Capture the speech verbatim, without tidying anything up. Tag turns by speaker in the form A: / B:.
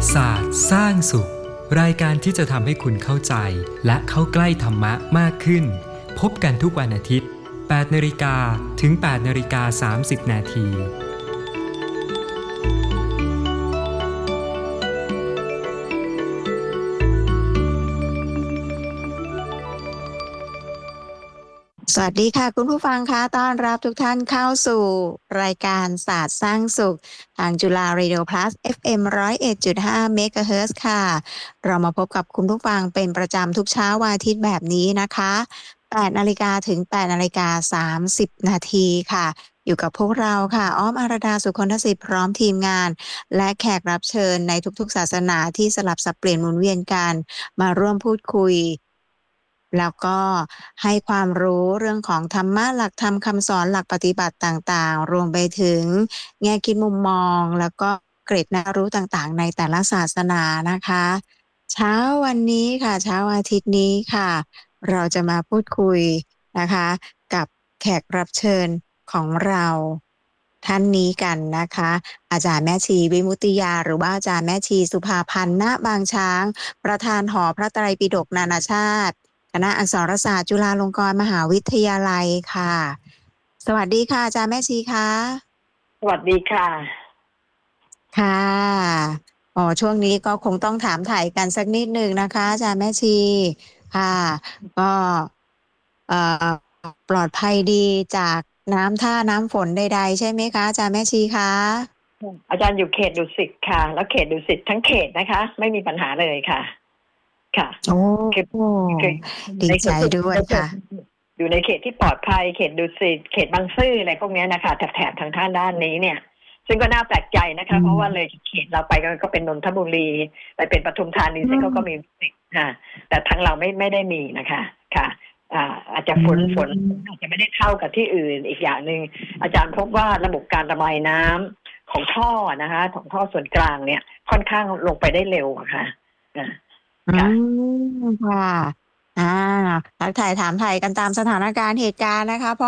A: ศาสตร์สร้างสุขรายการที่จะทำให้คุณเข้าใจและเข้าใกล้ธรรมะมากขึ้นพบกันทุกวันอาทิตย์แปดนาฬิกาถึงแปดนาฬิกาสามสิบนาที
B: สวัสดีค่ะคุณผู้ฟังคะต้อนรับทุกท่านเข้าสู่รายการศาสตร์สร้างสุขทางจุฬา Radio Plus เอฟ เอ็ม หนึ่งศูนย์เอ็ดจุดห้า เมกะเฮิรตซ์ ค่ะเรามาพบกับคุณผู้ฟังเป็นประจำทุกเช้าวันอาทิตย์แบบนี้นะคะแปดนาฬิกาถึงแปดนาฬิกาสามสิบนาทีค่ะอยู่กับพวกเราค่ะอ้อมอารดาสุคนทศิษย์พร้อมทีมงานและแขกรับเชิญในทุกๆศาสนาที่สลับสับเปลี่ยนหมุนเวียนกันมาร่วมพูดคุยแล้วก็ให้ความรู้เรื่องของธรรมะหลักธรรมคำสอนหลักปฏิบัติต่างๆรวมไปถึงแง่คิดมุมมองแล้วก็เกร็ดน่ารู้ต่างๆในแต่ละศาสนานะคะเช้าวันนี้ค่ะเช้าอาทิตย์นี้ค่ะเราจะมาพูดคุยนะคะกับแขกรับเชิญของเราท่านนี้กันนะคะอาจารย์แม่ชีวิมุตติยาหรือว่าอาจารย์แม่ชีสุภาพันธ์ณบางช้างประธานหอพระไตรปิฎกนานาชาติคณะอักษรศาสตร์จุฬาลงกรณ์มหาวิทยาลัยค่ะสวัสดีค่ะอาจารย์แม่ชีคะ
C: สวัสดีค่ะ
B: ค่ะอ๋อช่วงนี้ก็คงต้องถามถ่ายกันสักนิดหนึ่งนะคะอาจารย์แม่ชีค่ะก็เอ่อปลอดภัยดีจากน้ำท่าน้ำฝนใดๆใช่ไหมคะอาจารย์แม่ชีคะ
C: อาจารย์อยู่เขตดุสิตค่ะแล้วเขตดุสิตทั้งเขตนะคะไม่มีปัญหาเลยค่ะค่ะ
B: โอ้
C: คือคือ
B: ดีใจ
C: ในเขต
B: ด้วยค่ะ
C: อยู่ในเขตที่ปลอดภัยเขตดุสิตเขตบางซื่ออะไรพวกนี้นะคะแถบๆทางท่านด้านนี้เนี่ยซึ่งก็น่าแปลกใจนะคะเพราะว่าเลยเขตเราไปก็เป็นนนทบุรีไปเป็นปทุมธานีซึ่งเขาก็มีค่ะแต่ทางเราไม่ไม่ได้มีนะคะค่ะอ่าอาจจะฝนฝนอาจจะไม่ได้เท่ากับที่อื่นอีกอย่างหนึ่งอาจารย์พบว่าระบบการระบายน้ำของท่อนะคะของท่อส่วนกลางเนี่ยค่อนข้างลงไปได้เร็วอะค่ะ
B: ค่ะค่ะอ่าทักทายถามไทยกันตามสถานการณ์เหตุการณ์นะคะ